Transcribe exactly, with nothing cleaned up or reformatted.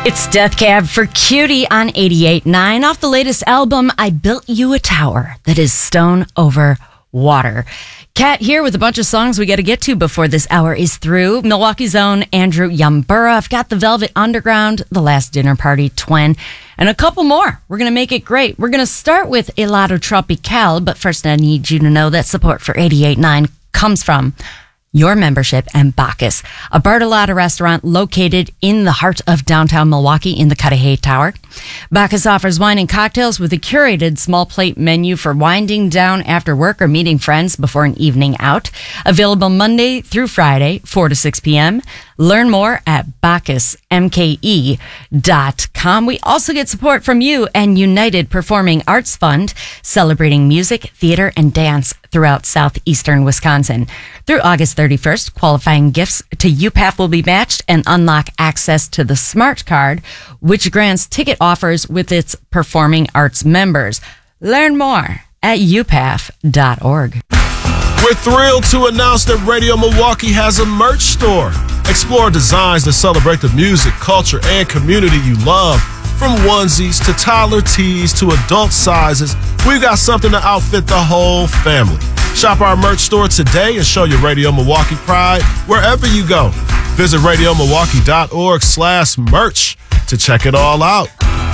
It's Death Cab for Cutie on eighty-eight point nine off the latest album, I Built You a Tower That Is Stone Over Water. Kat here with a bunch of songs we got to get to before this hour is through. Milwaukee's own Andrew Yambura. I've got the Velvet Underground, The Last Dinner Party, Twin, and a couple more. We're going to make it great. We're going to start with Helado Tropical, but first I need you to know that support for eighty-eight point nine comes from your membership and Bacchus, a Bartolotta restaurant located in the heart of downtown Milwaukee in the Cudahy Tower. Bacchus offers wine and cocktails with a curated small plate menu for winding down after work or meeting friends before an evening out. Available Monday through Friday, four to six p.m. Learn more at bacchus m k e dot com. We also get support from you and United Performing Arts Fund, celebrating music, theater, and dance throughout southeastern Wisconsin. Through August thirty-first, qualifying gifts to U P A F will be matched and unlock access to the Smart Card, which grants ticket offers with its performing arts members. Learn more at u p a f dot org. We're thrilled to announce that Radio Milwaukee has a merch store. Explore designs that celebrate the music, culture, and community you love. From onesies to toddler tees to adult sizes, we've got something to outfit the whole family. Shop our merch store today and show your Radio Milwaukee pride wherever you go. Visit radio milwaukee dot org slash merch to check it all out.